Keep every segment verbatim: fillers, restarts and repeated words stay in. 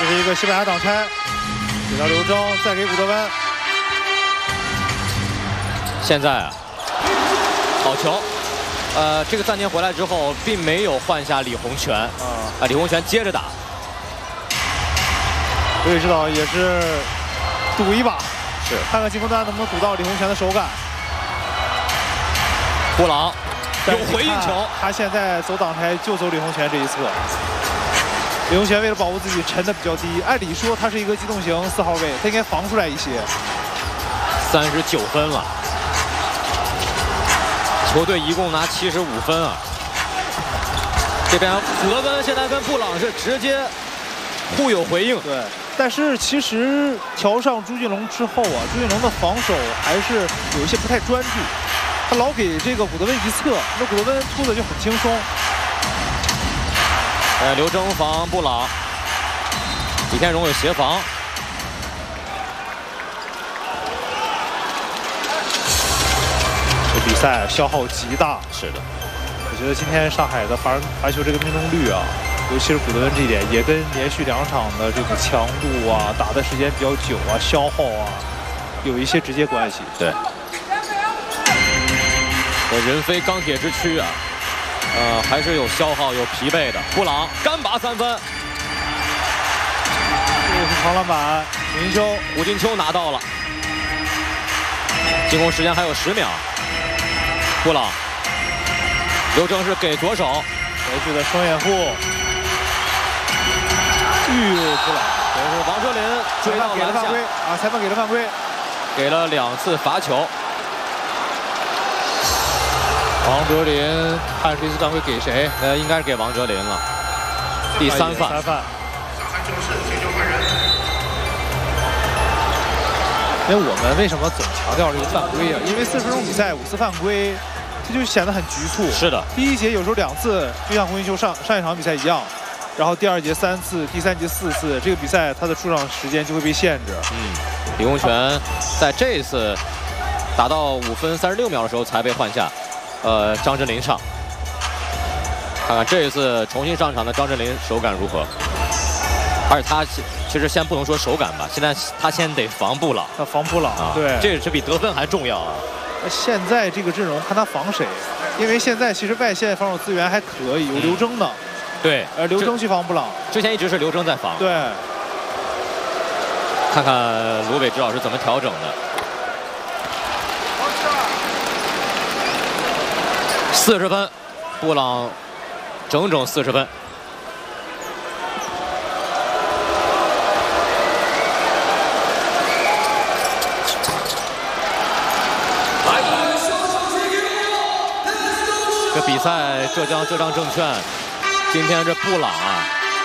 这是一个西班牙挡拆，给到刘铮，再给古德温。 现在啊，好球。呃，这个暂停回来之后，并没有换下李洪权啊，啊，李洪权接着打。 刘伟指导也是赌一把， 是看看进攻端能不能赌到李洪权的手感。 布朗有回应球， 他现在走挡拆就走李洪权这一侧。李洪权为了保护自己沉的比较低，按理说他是一个机动型四号位，他应该防出来一些。 三十九分了。球队一共拿七十五分啊！这边古德温现在跟布朗是直接互有回应。 对，但是其实调上朱俊龙之后啊，朱俊龙的防守还是有一些不太专注，他老给这个古德温一侧，那古德温突的就很轻松。 呃，刘铮防布朗，李天荣有协防。 比赛消耗极大， 是的， 我觉得今天上海的罚罚球这个命中率啊，尤其是古德温这一点，也跟连续两场的这个强度啊、打的时间比较久啊、消耗啊，有一些直接关系。 对，这人非钢铁之躯啊，呃，还是有消耗、有疲惫的。布朗干拔三分， 这是长篮板，吴金秋， 吴金秋拿到了，进攻时间还有十秒。布朗，刘铮是给左手， 回去的双掩护，哟，布朗， 这是王哲林追到篮下啊，裁判给了犯规， 给了两次罚球。 王哲林看这次犯规给谁？ 呃，应该是给王哲林了，第三犯。 三犯。因为我们为什么总强调这个犯规啊？因为四十分钟比赛五次犯规，这就显得很局促。 是的， 第一节有时候两次，就像洪金秋上上一场比赛一样，然后第二节三次，第三节四次，这个比赛它的出场时间就会被限制。 嗯，李洪权在这一次打到五分三十六秒的时候才被换下，呃，张镇麟上。看看这一次重新上场的张镇麟手感如何？而且他其实先不能说手感吧，现在他先得防布朗。 他防布朗，啊、对， 这这比得分还重要啊。 现在这个阵容看他防谁，因为现在其实外线防守资源还可以，有刘铮呢。 对， 而刘铮去防布朗， 之前一直是刘铮在防。 对， 看看罗伟指导是怎么调整的。四十分，布朗整整四十分。这比赛，浙江浙江证券，今天这布朗啊，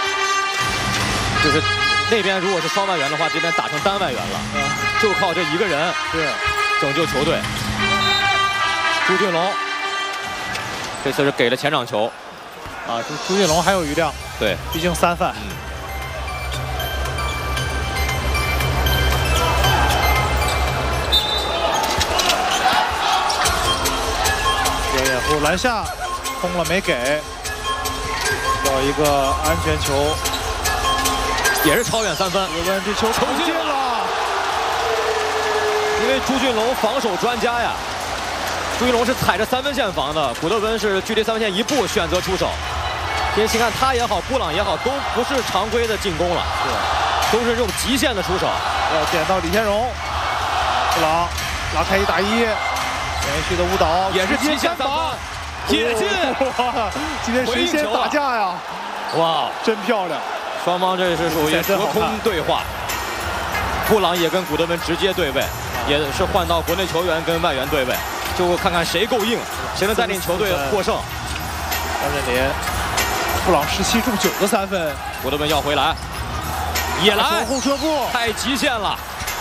就是那边如果是双外援的话，这边打成单外援了，嗯、就靠这一个人是拯救球队。朱俊龙这次是给了前场球， 啊，朱朱俊龙还有余量， 对， 毕竟三犯。 嗯掩护篮下，空了没给，要一个安全球， 也是超远三分。 古德温这球投进了， 因为朱俊龙防守专家呀，朱俊龙是踩着三分线防的，古德温是距离三分线一步选择出手。因为请看他也好，布朗也好，都不是常规的进攻了， 是， 都是这种极限的出手。 要点到李天荣，布朗拉开一打一。连续的误导也是极限三分，铁进！ 哇，今天谁先打架呀？ 哇， 真漂亮！ 双方这是属于隔空对话。布朗也跟古德温直接对位，也是换到国内球员跟外援对位，就看看谁够硬，谁能带领球队获胜。 张镇麟，布朗十七中九个三分， 古德温要回来，也来后撤步， 太极限了。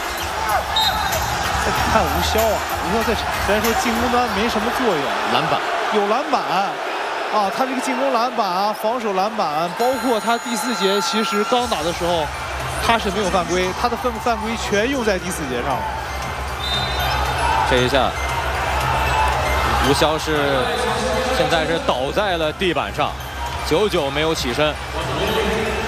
看吴骁啊，吴骁在场虽然说进攻端没什么作用， 篮板有篮板啊，他这个进攻篮板啊，防守篮板，包括他第四节其实刚打的时候，他是没有犯规，他的犯犯规全用在第四节上了。 这一下，吴骁是现在是倒在了地板上，久久没有起身。